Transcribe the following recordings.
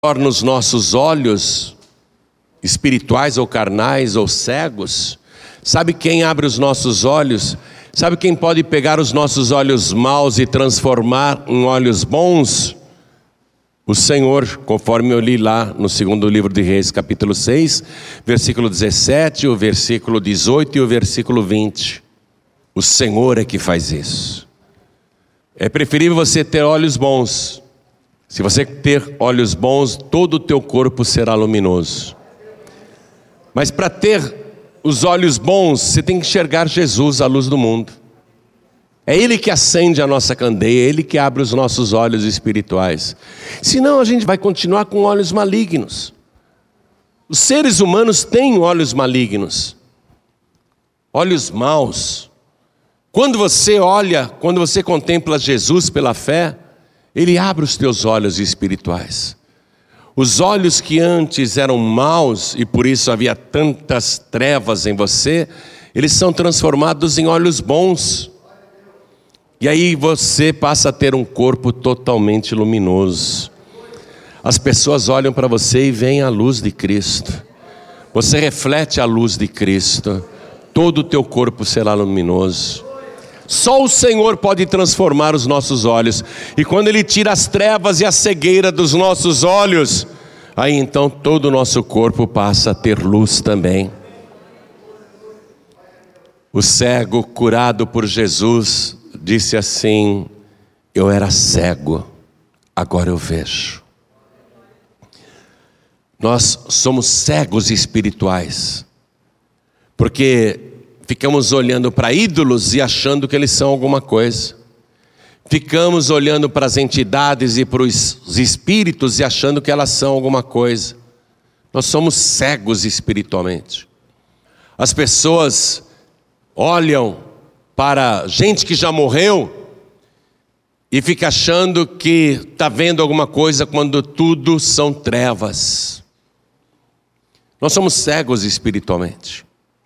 torna os nossos olhos espirituais ou carnais ou cegos? Sabe quem abre os nossos olhos? Sabe quem pode pegar os nossos olhos maus e transformar em olhos bons? O Senhor, conforme eu li lá no segundo livro de Reis, capítulo 6, versículo 17, o versículo 18 e o versículo 20. O Senhor é que faz isso. É preferível você ter olhos bons. Se você ter olhos bons, todo o teu corpo será luminoso. Mas para ter os olhos bons, você tem que enxergar Jesus, a luz do mundo. É Ele que acende a nossa candeia, é Ele que abre os nossos olhos espirituais. Senão a gente vai continuar com olhos malignos. Os seres humanos têm olhos malignos, olhos maus. Quando você olha, quando você contempla Jesus pela fé, Ele abre os teus olhos espirituais. Os olhos que antes eram maus e por isso havia tantas trevas em você, eles são transformados em olhos bons. E aí você passa a ter um corpo totalmente luminoso. As pessoas olham para você e veem a luz de Cristo. Você reflete a luz de Cristo. Todo o teu corpo será luminoso. Só o Senhor pode transformar os nossos olhos. E quando Ele tira as trevas e a cegueira dos nossos olhos, aí então todo o nosso corpo passa a ter luz também. O cego curado por Jesus disse assim: eu era cego, agora eu vejo. Nós somos cegos espirituais, porque ficamos olhando para ídolos e achando que eles são alguma coisa. Ficamos olhando para as entidades e para os espíritos e achando que elas são alguma coisa. Nós somos cegos espiritualmente. As pessoas olham para gente que já morreu e fica achando que está vendo alguma coisa quando tudo são trevas. Nós somos cegos espiritualmente.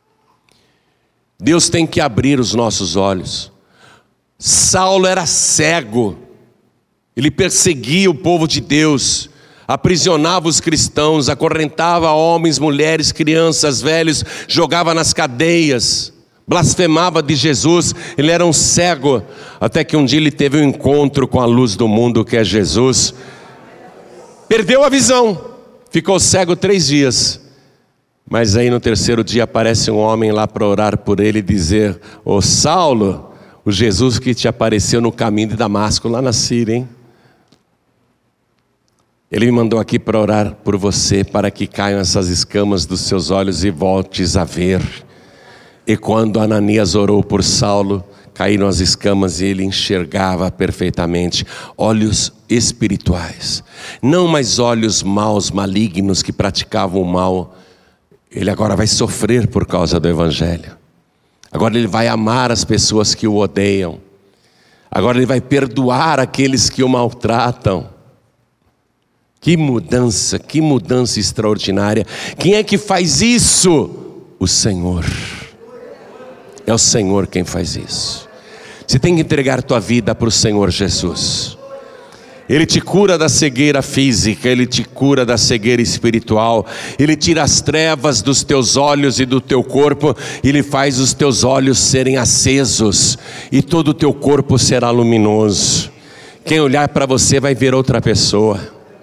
Deus tem que abrir os nossos olhos. Saulo era cego, ele perseguia o povo de Deus, aprisionava os cristãos, acorrentava homens, mulheres, crianças, velhos, jogava nas cadeias, blasfemava de Jesus. Ele era um cego, até que um dia ele teve um encontro com a luz do mundo, que é Jesus. Perdeu a visão, ficou cego 3 dias. Mas aí no 3º dia aparece um homem lá para orar por ele e dizer: ô Saulo, o Jesus que te apareceu no caminho de Damasco, lá na Síria, hein? Ele me mandou aqui para orar por você, para que caiam essas escamas dos seus olhos e voltes a ver. E quando Ananias orou por Saulo, caíram as escamas e ele enxergava perfeitamente. Olhos espirituais, não mais olhos maus, malignos, que praticavam o mal. Ele agora vai sofrer por causa do Evangelho. Agora ele vai amar as pessoas que o odeiam. Agora ele vai perdoar aqueles que o maltratam. Que mudança extraordinária. Quem é que faz isso? O Senhor. É o Senhor quem faz isso. Você tem que entregar tua vida para o Senhor Jesus. Ele te cura da cegueira física, Ele te cura da cegueira espiritual. Ele tira as trevas dos teus olhos e do teu corpo. Ele faz os teus olhos serem acesos e todo o teu corpo será luminoso. Quem olhar para você vai ver outra pessoa.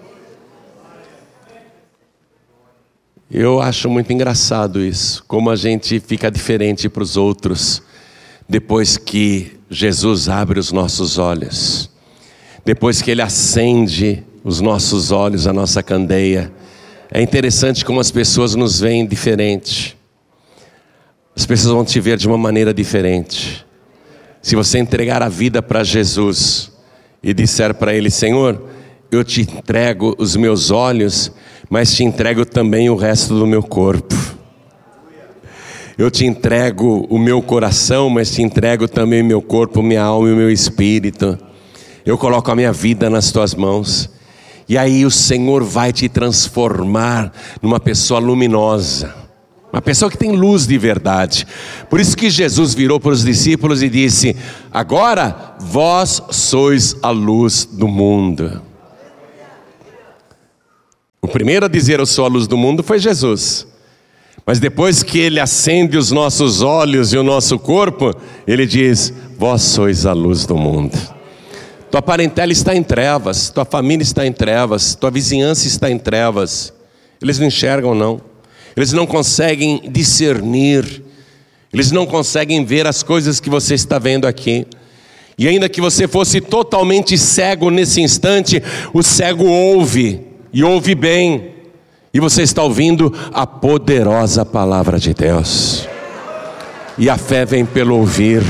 Eu acho muito engraçado isso, como a gente fica diferente para os outros depois que Jesus abre os nossos olhos. Depois que Ele acende os nossos olhos, a nossa candeia. É interessante como as pessoas nos veem diferente. As pessoas vão te ver de uma maneira diferente. Se você entregar a vida para Jesus e disser para Ele: Senhor, eu te entrego os meus olhos, mas te entrego também o resto do meu corpo. Eu te entrego o meu coração, mas te entrego também o meu corpo, minha alma e o meu espírito. Eu coloco a minha vida nas tuas mãos. E aí o Senhor vai te transformar numa pessoa luminosa. Uma pessoa que tem luz de verdade. Por isso que Jesus virou para os discípulos e disse: agora vós sois a luz do mundo. primeiro a dizer eu sou a luz do mundo foi Jesus. Mas depois que Ele acende os nossos olhos e o nosso corpo, Ele diz: vós sois a luz do mundo. Tua parentela está em trevas, tua família está em trevas, tua vizinhança está em trevas. Eles não enxergam não, eles não conseguem discernir, eles não conseguem ver as coisas que você está vendo aqui. E ainda que você fosse totalmente cego nesse instante, o cego ouve, e ouve bem. E você está ouvindo a poderosa palavra de Deus. E a fé vem pelo ouvir.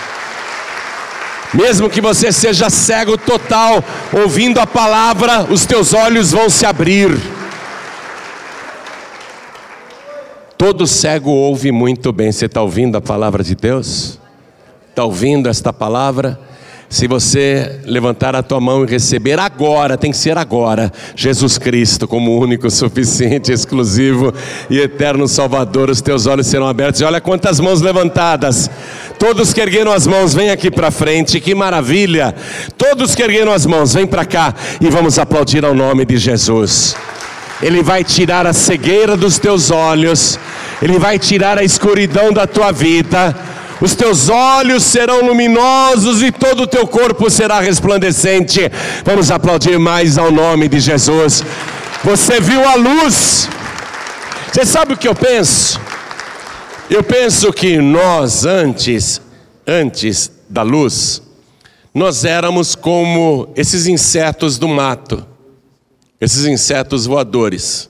Mesmo que você seja cego total, ouvindo a palavra, os teus olhos vão se abrir. Todo cego ouve muito bem. Você está ouvindo a palavra de Deus? Está ouvindo esta palavra? Se você levantar a tua mão e receber agora, tem que ser agora, Jesus Cristo como único, suficiente, exclusivo e eterno Salvador, os teus olhos serão abertos. E olha quantas mãos levantadas. Todos que ergueram as mãos, vem aqui para frente, que maravilha. Todos que ergueram as mãos, vem para cá e vamos aplaudir ao nome de Jesus. Ele vai tirar a cegueira dos teus olhos, Ele vai tirar a escuridão da tua vida. Os teus olhos serão luminosos e todo o teu corpo será resplandecente. Vamos aplaudir mais ao nome de Jesus. Você viu a luz. Você sabe o que eu penso? Eu penso que nós antes da luz, nós éramos como esses insetos do mato, esses insetos voadores.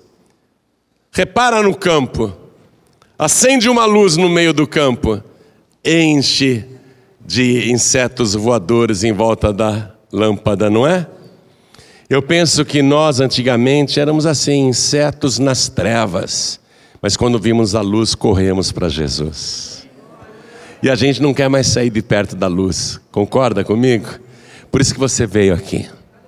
Repara no campo, acende uma luz no meio do campo, enche de insetos voadores em volta da lâmpada, não é? Eu penso que nós antigamente éramos assim, insetos nas trevas, mas quando vimos a luz, corremos para Jesus. E a gente não quer mais sair de perto da luz, concorda comigo? Por isso que você veio aqui.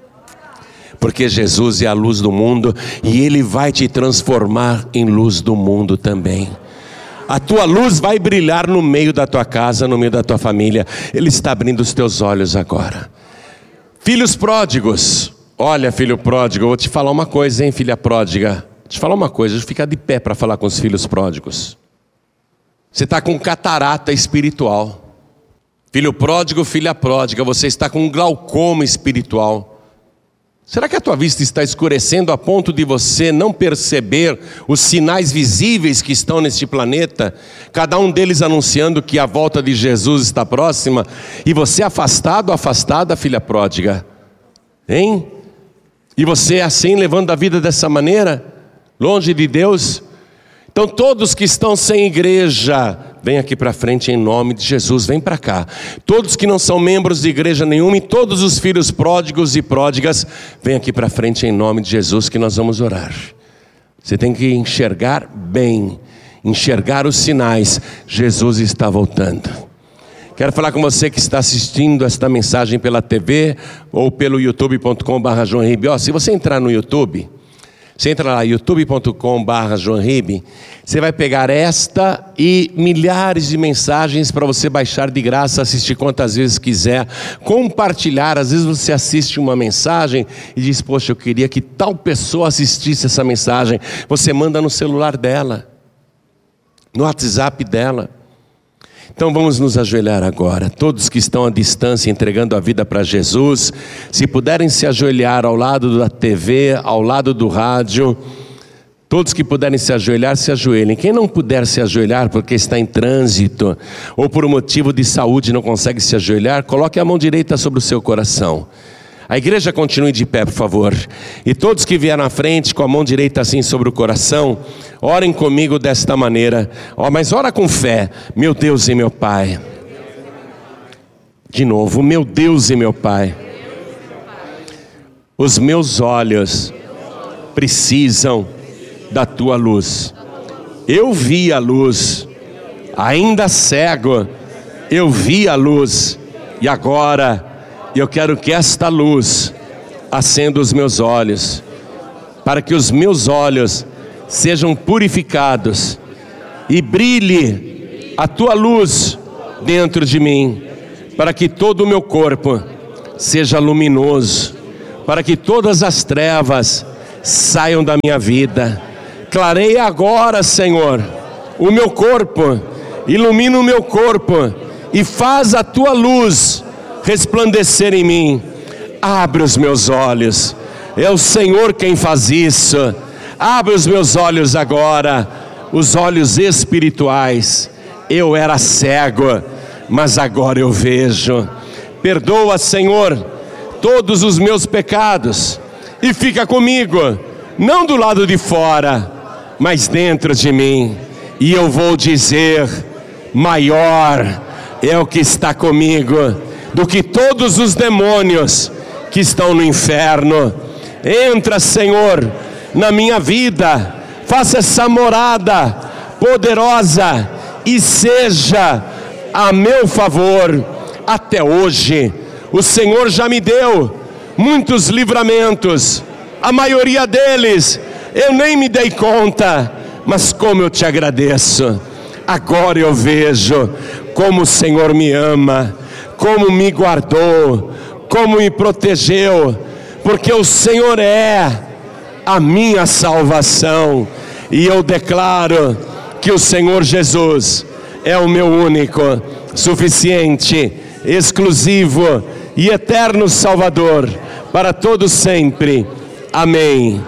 Porque Jesus é a luz do mundo e Ele vai te transformar em luz do mundo também. A tua luz vai brilhar no meio da tua casa, no meio da tua família. Ele está abrindo os teus olhos agora. Filhos pródigos. Olha, filho pródigo, eu vou te falar uma coisa, hein, filha pródiga. Vou te falar uma coisa, fica de pé para falar com os filhos pródigos. Você está com catarata espiritual. Filho pródigo, filha pródiga, você está com glaucoma espiritual. Será que a tua vista está escurecendo a ponto de você não perceber os sinais visíveis que estão neste planeta? Cada um deles anunciando que a volta de Jesus está próxima. E você afastado, afastada, filha pródiga. Hein? E você assim levando a vida dessa maneira? Longe de Deus? Então todos que estão sem igreja, vem aqui para frente em nome de Jesus, vem para cá. Todos que não são membros de igreja nenhuma e todos os filhos pródigos e pródigas, vem aqui para frente em nome de Jesus que nós vamos orar. Você tem que enxergar bem, enxergar os sinais. Jesus está voltando. Quero falar com você que está assistindo esta mensagem pela TV ou pelo youtube.com/joãoribe. Se você entrar no YouTube, você entra lá, youtube.com/joãoribe, você vai pegar esta e milhares de mensagens para você baixar de graça, assistir quantas vezes quiser, compartilhar. Às vezes você assiste uma mensagem e diz: poxa, eu queria que tal pessoa assistisse essa mensagem. Você manda no celular dela, no WhatsApp dela. Então vamos nos ajoelhar agora. Todos que estão à distância entregando a vida para Jesus, se puderem se ajoelhar ao lado da TV, ao lado do rádio. Todos que puderem se ajoelhar, se ajoelhem. Quem não puder se ajoelhar porque está em trânsito ou por um motivo de saúde não consegue se ajoelhar, coloque a mão direita sobre o seu coração. A igreja continue de pé, por favor. E todos que vieram à frente com a mão direita assim sobre o coração, orem comigo desta maneira. Mas ora com fé. Meu Deus e meu Pai. De novo, meu Deus e meu Pai. Os meus olhos precisam da tua luz. Eu vi a luz, ainda cego, eu vi a luz. E agora eu quero que esta luz acenda os meus olhos, para que os meus olhos sejam purificados e brilhe a tua luz dentro de mim, para que todo o meu corpo seja luminoso, para que todas as trevas saiam da minha vida. Clareia agora, Senhor, o meu corpo, ilumina o meu corpo e faz a tua luz resplandecer em mim. Abre os meus olhos, é o Senhor quem faz isso. Abre os meus olhos agora, os olhos espirituais. Eu era cego, mas agora eu vejo. Perdoa, Senhor, todos os meus pecados e fica comigo, não do lado de fora, mas dentro de mim. E eu vou dizer: maior é o que está comigo do que todos os demônios que estão no inferno. Entra, Senhor, na minha vida, faça essa morada poderosa e seja a meu favor. Até hoje, o Senhor já me deu muitos livramentos, a maioria deles eu nem me dei conta, mas como eu te agradeço. Agora eu vejo como o Senhor me ama, como me guardou, como me protegeu, porque o Senhor é a minha salvação. E eu declaro que o Senhor Jesus é o meu único, suficiente, exclusivo e eterno Salvador para todos sempre. Amém.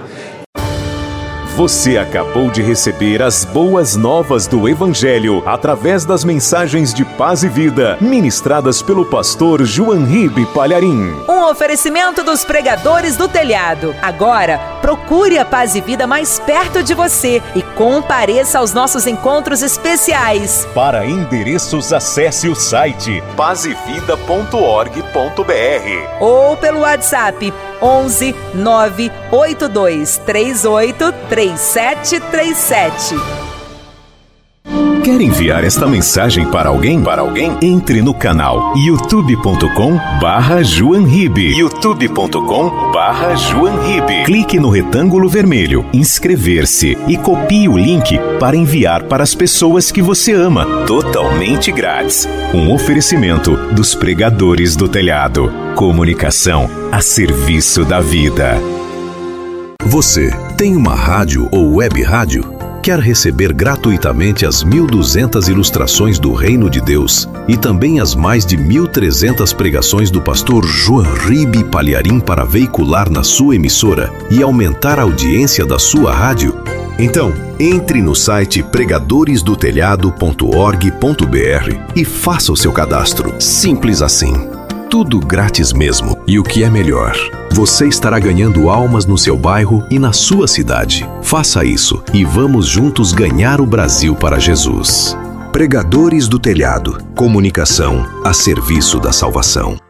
Você acabou de receber as boas novas do Evangelho através das mensagens de paz e vida ministradas pelo pastor João Ribe Palharim. Um oferecimento dos Pregadores do Telhado. Agora, procure a Paz e Vida mais perto de você e compareça aos nossos encontros especiais. Para endereços, acesse o site pazevida.org.br ou pelo WhatsApp 11 982 38 3737. Quer enviar esta mensagem para alguém? Entre no canal youtube.com/JoãoRibe. youtube.com/JoãoRibe. Clique no retângulo vermelho, inscrever-se e copie o link para enviar para as pessoas que você ama, totalmente grátis. Um oferecimento dos Pregadores do Telhado. Comunicação a serviço da vida. Você tem uma rádio ou web rádio? Quer receber gratuitamente as 1.200 ilustrações do Reino de Deus e também as mais de 1.300 pregações do pastor João Ribe Palharim para veicular na sua emissora e aumentar a audiência da sua rádio? Então, entre no site pregadoresdotelhado.org.br e faça o seu cadastro. Simples assim. Tudo grátis mesmo. E o que é melhor, você estará ganhando almas no seu bairro e na sua cidade. Faça isso e vamos juntos ganhar o Brasil para Jesus. Pregadores do Telhado. Comunicação a serviço da salvação.